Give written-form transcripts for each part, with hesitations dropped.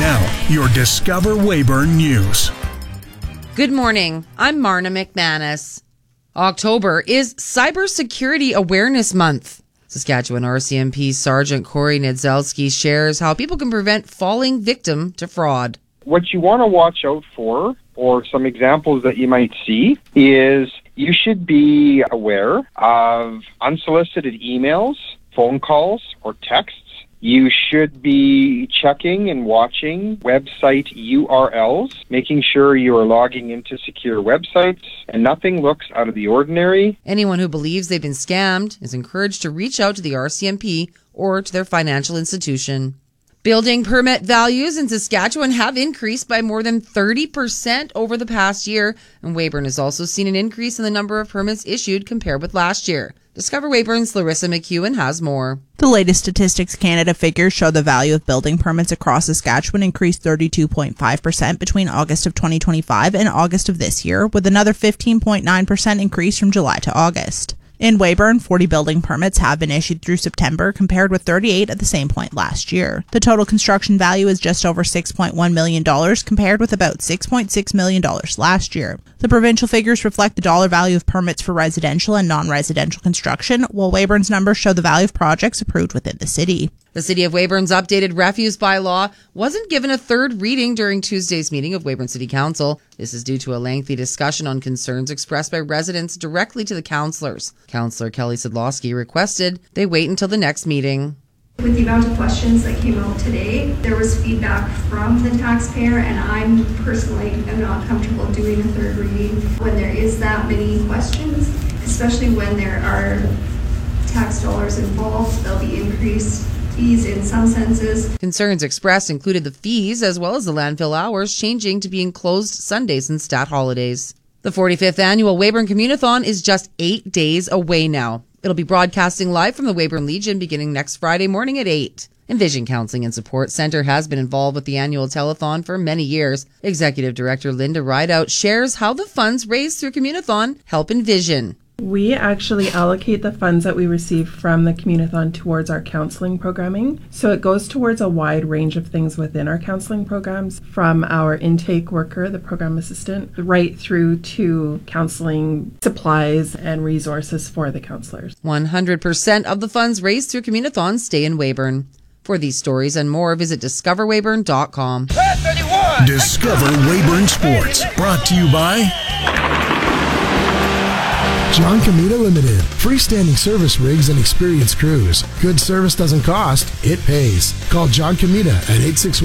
Now, your Discover Weyburn News. Good morning. I'm Marna McManus. October is Cybersecurity Awareness Month. Saskatchewan RCMP Sergeant Corey Niedzelski shares how people can prevent falling victim to fraud. What you want to watch out for, or some examples that you might see, is you should be aware of unsolicited emails, phone calls, or texts. You should be checking and watching website URLs, making sure you are logging into secure websites, and nothing looks out of the ordinary. Anyone who believes they've been scammed is encouraged to reach out to the RCMP or to their financial institution. Building permit values in Saskatchewan have increased by more than 30% over the past year, and Weyburn has also seen an increase in the number of permits issued compared with last year. Discover Weyburn's Larissa McEwen has more. The latest Statistics Canada figures show the value of building permits across Saskatchewan increased 32.5% between August of 2025 and August of this year, with another 15.9% increase from July to August. In Weyburn, 40 building permits have been issued through September, compared with 38 at the same point last year. The total construction value is just over $6.1 million, compared with about $6.6 million last year. The provincial figures reflect the dollar value of permits for residential and non-residential construction, while Weyburn's numbers show the value of projects approved within the city. The City of Weyburn's updated refuse bylaw wasn't given a third reading during Tuesday's meeting of Weyburn City Council. This is due to a lengthy discussion on concerns expressed by residents directly to the councillors. Councillor Kelly Sidlowski requested they wait until the next meeting. With the amount of questions that came out today, there was feedback from the taxpayer, and I'm personally am not comfortable doing a third reading when there is that many questions, especially when there are tax dollars involved. There'll be increased fees in some senses. Concerns expressed included the fees as well as the landfill hours changing to being closed Sundays and stat holidays. The 45th annual Weyburn Communathon is just 8 days away now. It'll be broadcasting live from the Weyburn Legion beginning next Friday morning at 8. Envision Counseling and Support Centre has been involved with the annual telethon for many years. Executive Director Linda Rideout shares how the funds raised through Communathon help Envision. We actually allocate the funds that we receive from the Communathon towards our counseling programming. So it goes towards a wide range of things within our counseling programs, from our intake worker, the program assistant, right through to counseling supplies and resources for the counselors. 100% of the funds raised through Communathon stay in Weyburn. For these stories and more, visit discoverweyburn.com. Discover Weyburn Sports, brought to you by John Comita Limited. Freestanding service rigs and experienced crews. Good service doesn't cost, it pays. Call John Comita at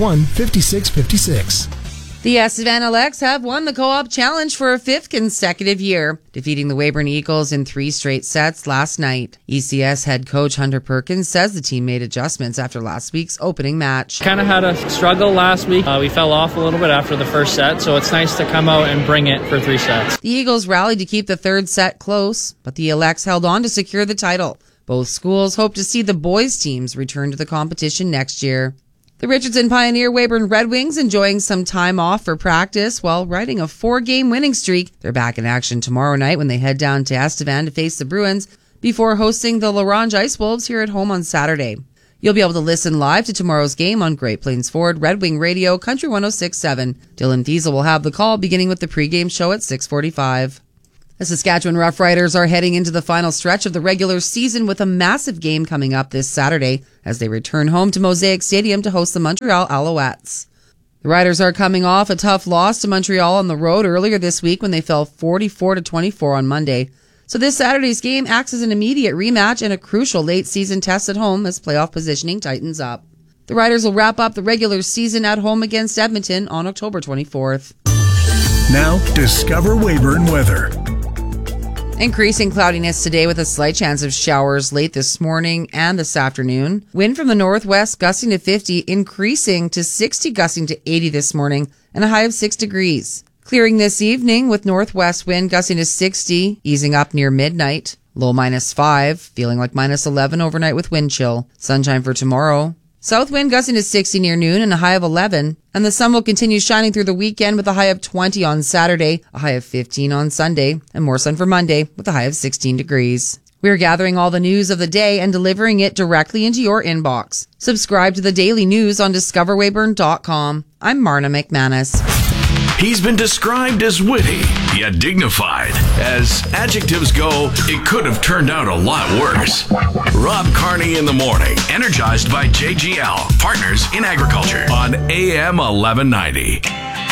861-5656. The Estevan Alex have won the Co-op Challenge for a 5th consecutive year, defeating the Weyburn Eagles in 3 straight sets last night. ECS head coach Hunter Perkins says the team made adjustments after last week's opening match. Kind of had a struggle last week. We fell off a little bit after the first set, so it's nice to come out and bring it for 3 sets. The Eagles rallied to keep the third set close, but the Alex held on to secure the title. Both schools hope to see the boys' teams return to the competition next year. The Richardson Pioneer Weyburn Red Wings enjoying some time off for practice while riding a 4-game winning streak. They're back in action tomorrow night when they head down to Estevan to face the Bruins before hosting the Larange Ice Wolves here at home on Saturday. You'll be able to listen live to tomorrow's game on Great Plains Ford Red Wing Radio Country 106.7. Dylan Thiesel will have the call beginning with the pregame show at 6:45. The Saskatchewan Roughriders are heading into the final stretch of the regular season with a massive game coming up this Saturday as they return home to Mosaic Stadium to host the Montreal Alouettes. The Riders are coming off a tough loss to Montreal on the road earlier this week when they fell 44-24 on Monday. So this Saturday's game acts as an immediate rematch and a crucial late-season test at home as playoff positioning tightens up. The Riders will wrap up the regular season at home against Edmonton on October 24th. Now, Discover Weyburn weather. Increasing cloudiness today with a slight chance of showers late this morning and this afternoon. Wind from the northwest gusting to 50, increasing to 60, gusting to 80 this morning, and a high of 6 degrees. Clearing this evening with northwest wind gusting to 60, easing up near midnight. Low -5, feeling like -11 overnight with wind chill. Sunshine for tomorrow. South wind gusting to 60 near noon and a high of 11. And the sun will continue shining through the weekend with a high of 20 on Saturday, a high of 15 on Sunday, and more sun for Monday with a high of 16 degrees. We're gathering all the news of the day and delivering it directly into your inbox. Subscribe to the daily news on discoverweyburn.com. I'm Marna McManus. He's been described as witty, yet dignified. As adjectives go, it could have turned out a lot worse. Rob Carney in the morning, energized by JGL, partners in agriculture, on AM 1190.